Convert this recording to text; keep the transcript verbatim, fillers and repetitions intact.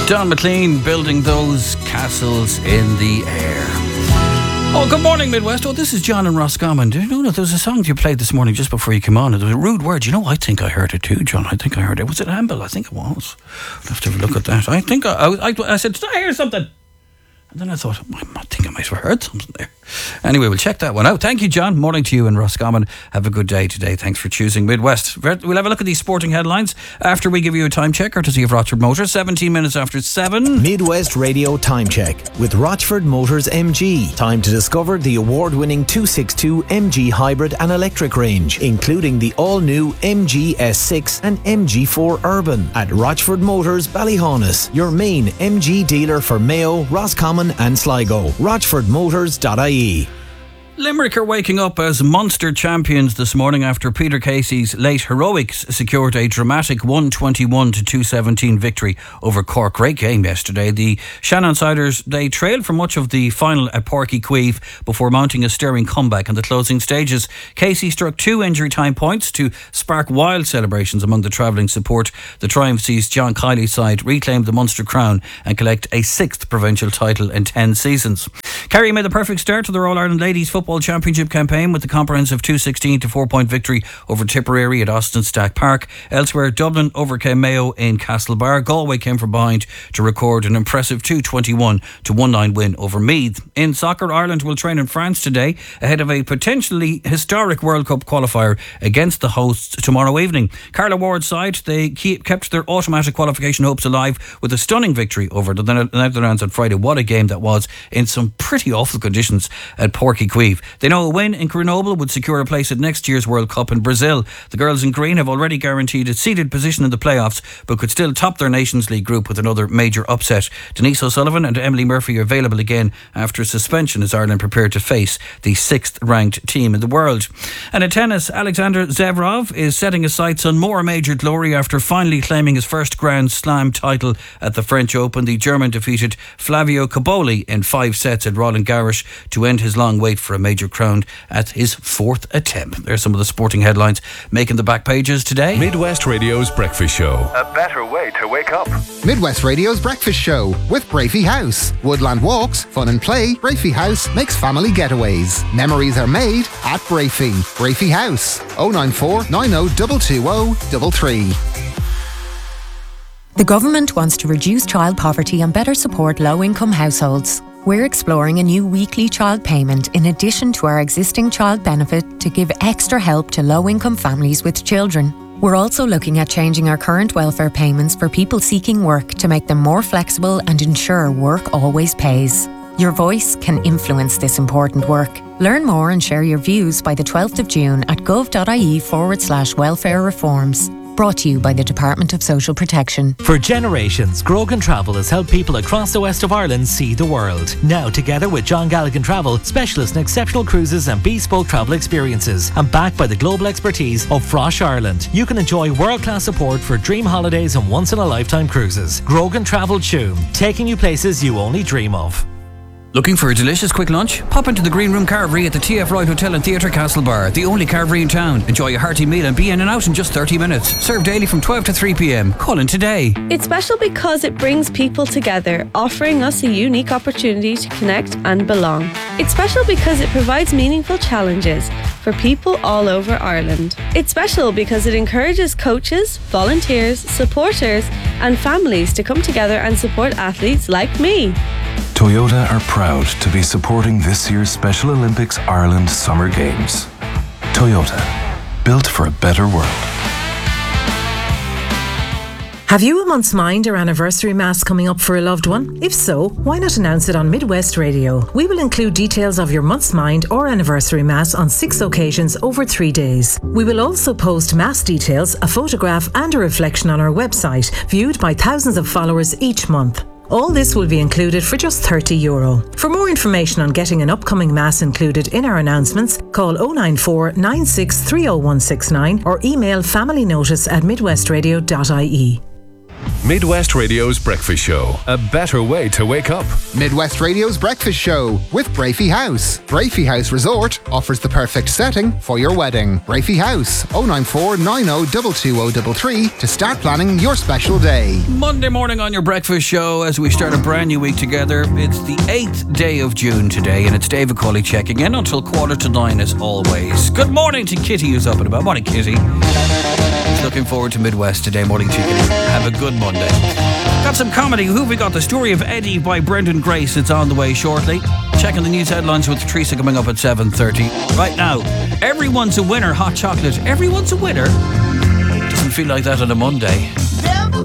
Don McLean, building those castles in the air. Oh, good morning, Midwest. Oh, this is John and Roscommon. Do you know that there was a song you played this morning just before you came on? It was a rude word. You know, I think I heard it too, John. I think I heard it. Was it Amble? I think it was. I'll have to have a look at that. I think I, I, I, I said, did I hear something? And then I thought, I think I might have heard something there. Anyway, we'll check that one out. Thank you, John. Morning to you and Roscommon. Have a good day today. Thanks for choosing Midwest. We'll have a look at these sporting headlines after we give you a time checker to see if Rochford Motors, seventeen minutes after seven. Midwest Radio Time Check with Rochford Motors M G. Time to discover the award-winning two sixty-two M G hybrid and electric range, including the all-new M G S six and M G four Urban at Rochford Motors Ballyhaunis, your main M G dealer for Mayo, Roscommon and Sligo. rochford motors dot I E. Limerick are waking up as Munster champions this morning after Peter Casey's late heroics secured a dramatic one twenty-one to two seventeen victory over Cork. Great game yesterday. The Shannonsiders, they trailed for much of the final at Páirc Uí Chaoimh before mounting a stirring comeback in the closing stages. Casey struck two injury time points to spark wild celebrations among the travelling support. The triumph sees John Kiley's side reclaim the Munster crown and collect a sixth provincial title in ten seasons. Kerry made the perfect start to their All-Ireland Ladies Football Championship campaign with the comprehensive two sixteen to four point victory over Tipperary at Austin Stack Park. Elsewhere, Dublin overcame Mayo in Castlebar. Galway came from behind to record an impressive two twenty-one to nineteen win over Meath. In soccer, Ireland will train in France today ahead of a potentially historic World Cup qualifier against the hosts tomorrow evening. Carla Ward's side, they keep, kept their automatic qualification hopes alive with a stunning victory over the Netherlands on Friday. What a game that was in some pretty awful conditions at Páirc Uí Chaoimh. They know a win in Grenoble would secure a place at next year's World Cup in Brazil. The girls in green have already guaranteed a seeded position in the playoffs, but could still top their Nations League group with another major upset. Denise O'Sullivan and Emily Murphy are available again after suspension as Ireland prepare to face the sixth ranked team in the world. And in tennis, Alexander Zverev is setting his sights on more major glory after finally claiming his first Grand Slam title at the French Open. The German defeated Flavio Cobolli in five sets at Roland Garros to end his long wait for a major crown at his fourth attempt. There's some of the sporting headlines making the back pages today. Midwest Radio's Breakfast Show. A better way to wake up. Midwest Radio's Breakfast Show with Brafey House. Woodland walks, fun and play. Brafey House makes family getaways. Memories are made at Brafey. Brafey House. oh nine four, nine oh two two oh three three. The government wants to reduce child poverty and better support low-income households. We're exploring a new weekly child payment in addition to our existing child benefit to give extra help to low-income families with children. We're also looking at changing our current welfare payments for people seeking work to make them more flexible and ensure work always pays. Your voice can influence this important work. Learn more and share your views by the twelfth of June at gov.ie forward slash welfare reforms. Brought to you by the Department of Social Protection. For generations, Grogan Travel has helped people across the west of Ireland see the world. Now, together with John Galligan Travel, specialists in exceptional cruises and bespoke travel experiences, and backed by the global expertise of Frosh Ireland, you can enjoy world-class support for dream holidays and once-in-a-lifetime cruises. Grogan Travel Tuam, taking you places you only dream of. Looking for a delicious quick lunch? Pop into the Green Room Carvery at the T F Wright Hotel and Theatre Castlebar, the only carvery in town. Enjoy a hearty meal and be in and out in just thirty minutes. Served daily from twelve to three p.m. Call in today. It's special because it brings people together, offering us a unique opportunity to connect and belong. It's special because it provides meaningful challenges for people all over Ireland. It's special because it encourages coaches, volunteers, supporters and families to come together and support athletes like me. Toyota are proud to be supporting this year's Special Olympics Ireland Summer Games. Toyota, built for a better world. Have you a month's mind or anniversary mass coming up for a loved one? If so, why not announce it on Midwest Radio? We will include details of your month's mind or anniversary mass on six occasions over three days. We will also post mass details, a photograph and a reflection on our website, viewed by thousands of followers each month. All this will be included for just thirty euro. For more information on getting an upcoming mass included in our announcements, call oh nine four, nine six three oh one six nine or email familynotice at midwestradio dot I E. Midwest Radio's breakfast show. A better way to wake up. Midwest Radio's breakfast show with Brafey House. Brafey House Resort offers the perfect setting for your wedding. Brafey House, oh nine four nine oh two two oh three three to start planning your special day. Monday morning on your breakfast show as we start a brand new week together. It's the eighth day of June today, and it's David Colley checking in until quarter to nine as always. Good morning to Kitty, who's up and about. Morning, Kitty. He's looking forward to Midwest today. Morning to you, Kitty. Have a good Monday. Got some comedy. Who have we got? The Story of Eddie by Brendan Grace. It's on the way shortly. Checking the news headlines with Teresa coming up at seven thirty. Right now, everyone's a winner. Hot chocolate. Everyone's a winner. Doesn't feel like that on a Monday.